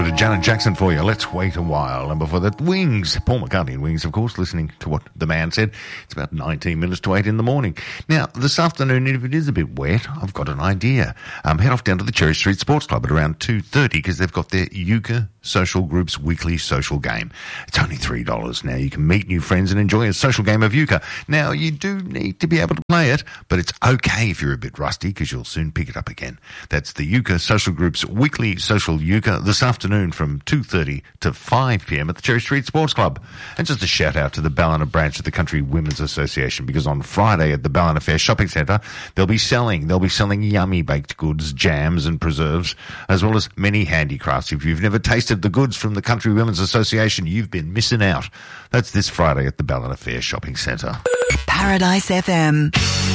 bit of Janet Jackson for you. Let's wait a while. And before that, Wings. Paul McCartney and Wings, of course, listening to what the man said. It's about 19 minutes to 8 in the morning. Now, this afternoon, if it is a bit wet, I've got an idea. Head off down to the Cherry Street Sports Club at around 2:30 because they've got their Euchre Social Group's weekly social game. It's only $3 now. You can meet new friends and enjoy a social game of Euchre. Now, you do need to be able to play it, but it's okay if you're a bit rusty because you'll soon pick it up again. That's the Euchre Social Group's weekly social Euchre this afternoon from 2:30 to 5 p.m. at the Cherry Street Sports Club. And just a shout out to the Ballina branch of the Country Women's Association because on Friday at the Ballina Fair Shopping Centre, they'll be selling yummy baked goods, jams and preserves, as well as many handicrafts. If you've never tasted the goods from the Country Women's Association, you've been missing out. That's this Friday at the Ballina Fair Shopping Centre. Paradise FM.